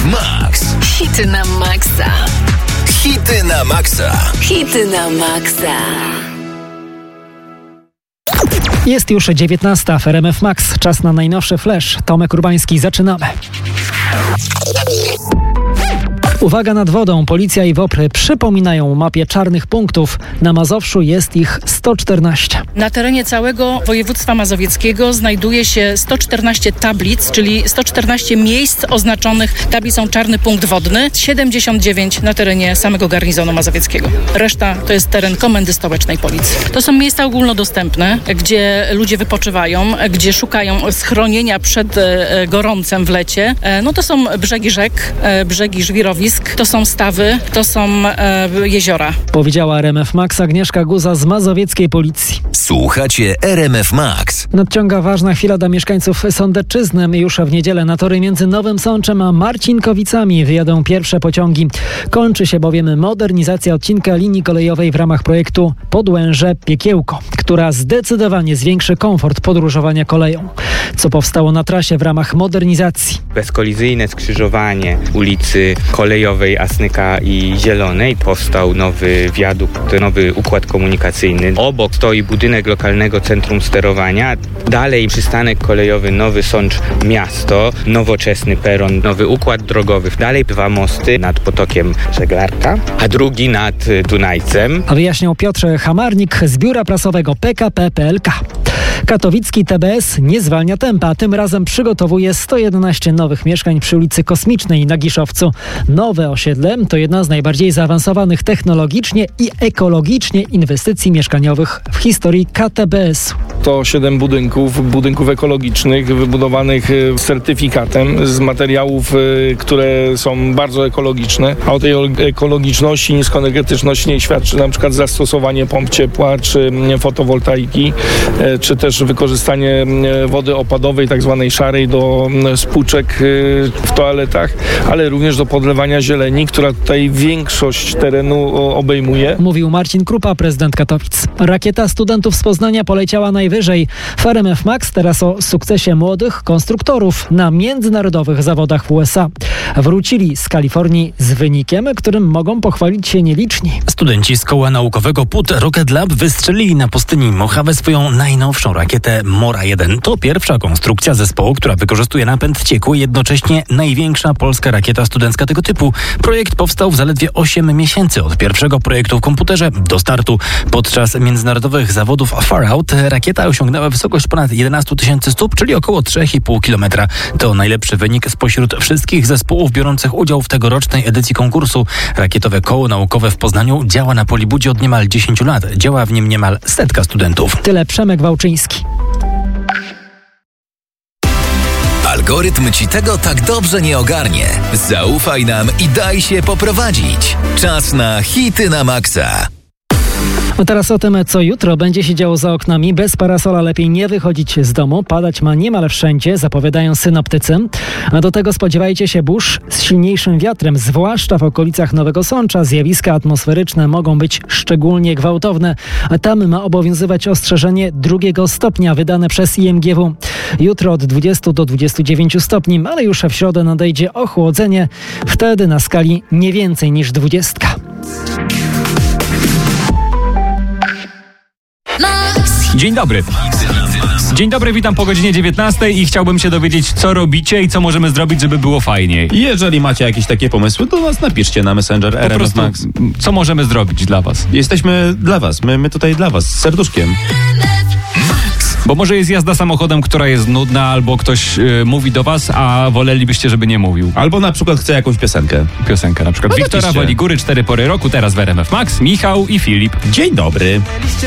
RMF Max. Hity na maksa. Hity na maksa. Hity na maksa. Jest już 19 w RMF Max. Czas na najnowszy flash. Tomek Urbański, zaczynamy. Uwaga, nad wodą. Policja i WOPR przypominają o mapie czarnych punktów. Na Mazowszu jest ich 114. Na terenie całego województwa mazowieckiego znajduje się 114 tablic, czyli 114 miejsc oznaczonych tablicą czarny punkt wodny, 79 na terenie samego garnizonu mazowieckiego. Reszta to jest teren Komendy Stołecznej Policji. To są miejsca ogólnodostępne, gdzie ludzie wypoczywają, gdzie szukają schronienia przed gorącem w lecie. No to są brzegi rzek, brzegi żwirowisk, to są stawy, to są jeziora. Powiedziała RMF Max Agnieszka Guza z mazowieckiej policji. Słuchacie RMF Max. Nadciąga ważna chwila dla mieszkańców Sądecczyzny. Już w niedzielę na tory między Nowym Sączem a Marcinkowicami wyjadą pierwsze pociągi. Kończy się bowiem modernizacja odcinka linii kolejowej w ramach projektu Podłęże-Piekiełko, która zdecydowanie zwiększy komfort podróżowania koleją. Co powstało na trasie w ramach modernizacji? Bezkolizyjne skrzyżowanie ulicy Kolejowej Asnyka i Zielonej. Powstał nowy wiadukt, nowy układ komunikacyjny. Obok stoi budynek lokalnego centrum sterowania. Dalej przystanek kolejowy Nowy Sącz Miasto, nowoczesny peron, nowy układ drogowy. Dalej 2 mosty nad potokiem Żeglarka, a drugi nad Dunajcem. A wyjaśniał Piotr Hamarnik z biura prasowego PKP PLK. Katowicki TBS nie zwalnia tempa. Tym razem przygotowuje 111 nowych mieszkań przy ulicy Kosmicznej na Giszowcu. Nowe osiedle to jedna z najbardziej zaawansowanych technologicznie i ekologicznie inwestycji mieszkaniowych w historii KTBS-u. To 7 budynków ekologicznych wybudowanych z certyfikatem, z materiałów, które są bardzo ekologiczne. A o tej ekologiczności, niskoenergetyczności nie świadczy na przykład zastosowanie pomp ciepła, czy fotowoltaiki, czy też wykorzystanie wody opadowej, tak zwanej szarej, do spłuczek w toaletach, ale również do podlewania zieleni, która tutaj większość terenu obejmuje. Mówił Marcin Krupa, prezydent Katowic. Rakieta studentów z Poznania poleciała najwyżej. W RMF Max teraz o sukcesie młodych konstruktorów na międzynarodowych zawodach w USA. Wrócili z Kalifornii z wynikiem, którym mogą pochwalić się nieliczni. Studenci z koła naukowego PUT Rocket Lab wystrzelili na pustyni Mojave swoją najnowszą rakietę Mora-1. To pierwsza konstrukcja zespołu, która wykorzystuje napęd ciekły, jednocześnie największa polska rakieta studencka tego typu. Projekt powstał w zaledwie 8 miesięcy od pierwszego projektu w komputerze do startu. Podczas międzynarodowych zawodów Far Out rakieta osiągnęła wysokość ponad 11 000 stóp, czyli około 3,5 km. To najlepszy wynik spośród wszystkich zespołów biorących udział w tegorocznej edycji konkursu. Rakietowe koło naukowe w Poznaniu działa na Polibudzie od niemal 10 lat. Działa w nim niemal 100 studentów. Tyle Przemek Wałczyński. Algorytm ci tego tak dobrze nie ogarnie. Zaufaj nam i daj się poprowadzić. Czas na hity na maksa. A teraz o tym, co jutro będzie się działo za oknami. Bez parasola lepiej nie wychodzić z domu. Padać ma niemal wszędzie, zapowiadają synoptycy. A do tego spodziewajcie się burz z silniejszym wiatrem, zwłaszcza w okolicach Nowego Sącza. Zjawiska atmosferyczne mogą być szczególnie gwałtowne. A tam ma obowiązywać ostrzeżenie 2 stopnia wydane przez IMGW. Jutro od 20 do 29 stopni, ale już w środę nadejdzie ochłodzenie. Wtedy na skali nie więcej niż 20. Dzień dobry. Dzień dobry, witam po godzinie 19 i chciałbym się dowiedzieć, co robicie i co możemy zrobić, żeby było fajniej. Jeżeli macie jakieś takie pomysły, to nas napiszcie na Messenger RMF Max. Co możemy zrobić dla was? Jesteśmy dla was, my tutaj dla was, z serduszkiem. Bo może jest jazda samochodem, która jest nudna, albo ktoś mówi do was, a wolelibyście, żeby nie mówił. Albo na przykład chce jakąś piosenkę. Piosenkę na przykład. No Wiktora napiszcie. Woli Góry, 4 pory roku, teraz w RMF Max, Michał i Filip. Dzień dobry.